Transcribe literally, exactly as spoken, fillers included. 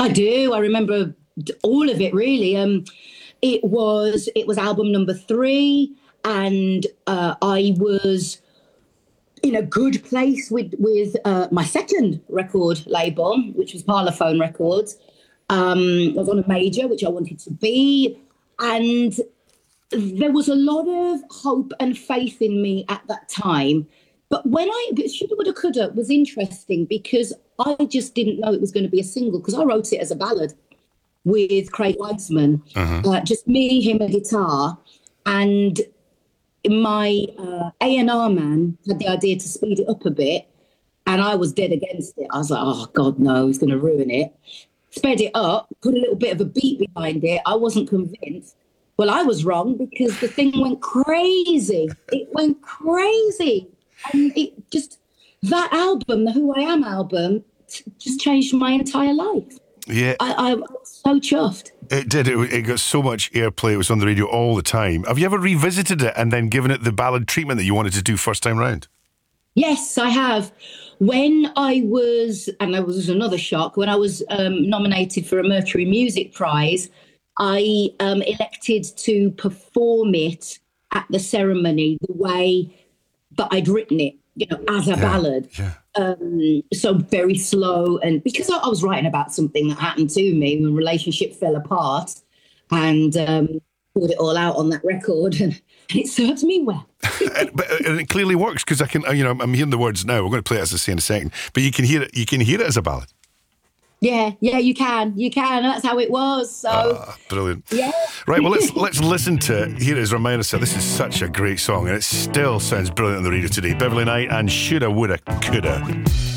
I do. I remember all of it, really. Um, it was it was album number three, and uh, I was in a good place with with uh, my second record label, which was Parlophone Records. Um, I was on a major, which I wanted to be, and there was a lot of hope and faith in me at that time. But when I, Shoulda, Woulda, Coulda was interesting because I just didn't know it was going to be a single because I wrote it as a ballad with Craig Weisman, uh-huh. uh, just me, him, and guitar. And my uh, A and R man had the idea to speed it up a bit, and I was dead against it. I was like, oh, God, no, he's going to ruin it. Sped it up, put a little bit of a beat behind it. I wasn't convinced. Well, I was wrong because the thing went crazy. It went crazy. And it just, that album, the Who I Am album, t- just changed my entire life. Yeah. I, I was so chuffed. It did. It, it got so much airplay. It was on the radio all the time. Have you ever revisited it and then given it the ballad treatment that you wanted to do first time round? Yes, I have. When I was, and that was another shock, when I was um, nominated for a Mercury Music Prize, I um, elected to perform it at the ceremony the way that I'd written it, you know, as a yeah, ballad. Yeah. Um, so very slow. And because I, I was writing about something that happened to me when a relationship fell apart, and um, pulled it all out on that record, and, and it serves me well. and, but and it clearly works because I can, you know, I'm hearing the words now. We're going to play it as I say in a second, but you can hear it. You can hear it as a ballad. Yeah, yeah, you can, you can. That's how it was. So ah, brilliant. Yeah. Right. Well, let's let's listen to it. Here it is. Remind us that this is such a great song, and it still sounds brilliant on the radio today. Beverly Knight and Shoulda, Woulda, Coulda.